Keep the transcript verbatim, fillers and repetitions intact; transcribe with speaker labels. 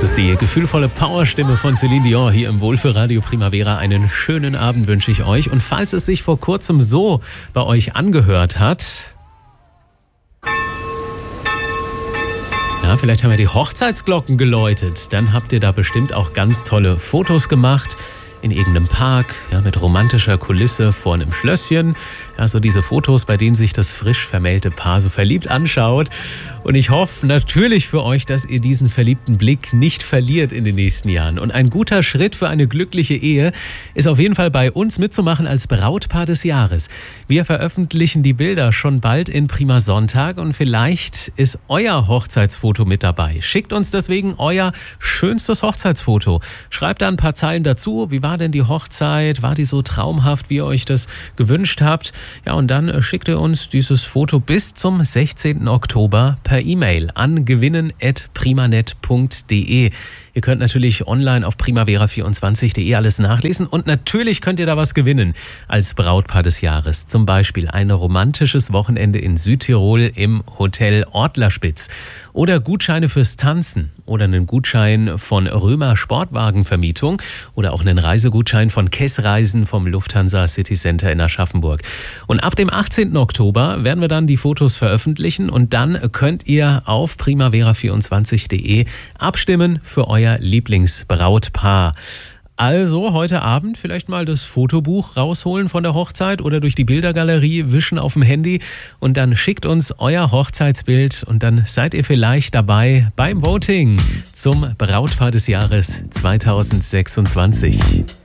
Speaker 1: ist die gefühlvolle Powerstimme von Celine Dion hier im Wohlfühlradio Primavera. Einen schönen Abend wünsche ich euch. Und falls es sich vor kurzem so bei euch angehört hat, ja, vielleicht haben ja die Hochzeitsglocken geläutet. Dann habt ihr da bestimmt auch ganz tolle Fotos gemacht. In irgendeinem Park, ja, mit romantischer Kulisse vor einem Schlösschen. Ja, so diese Fotos, bei denen sich das frisch vermählte Paar so verliebt anschaut. Und ich hoffe natürlich für euch, dass ihr diesen verliebten Blick nicht verliert in den nächsten Jahren. Und ein guter Schritt für eine glückliche Ehe ist auf jeden Fall bei uns mitzumachen als Brautpaar des Jahres. Wir veröffentlichen die Bilder schon bald in Prima Sonntag und vielleicht ist euer Hochzeitsfoto mit dabei. Schickt uns deswegen euer schönstes Hochzeitsfoto. Schreibt da ein paar Zeilen dazu. Wie war denn die Hochzeit? War die so traumhaft, wie ihr euch das gewünscht habt? Ja, und dann schickt ihr uns dieses Foto bis zum sechzehnten Oktober per E-Mail an gewinnen at primanet punkt de. Ihr könnt natürlich online auf primavera vierundzwanzig punkt de alles nachlesen und natürlich könnt ihr da was gewinnen als Brautpaar des Jahres. Zum Beispiel ein romantisches Wochenende in Südtirol im Hotel Ortlerspitz oder Gutscheine fürs Tanzen oder einen Gutschein von Römer Sportwagenvermietung oder auch einen Reisegutschein von Kess Reisen vom Lufthansa City Center in Aschaffenburg. Und ab dem achtzehnten Oktober werden wir dann die Fotos veröffentlichen und dann könnt ihr auf primavera vierundzwanzig punkt de abstimmen für euer Lieblingsbrautpaar. Also heute Abend vielleicht mal das Fotobuch rausholen von der Hochzeit oder durch die Bildergalerie wischen auf dem Handy und dann schickt uns euer Hochzeitsbild und dann seid ihr vielleicht dabei beim Voting zum Brautpaar des Jahres zweitausendsechsundzwanzig.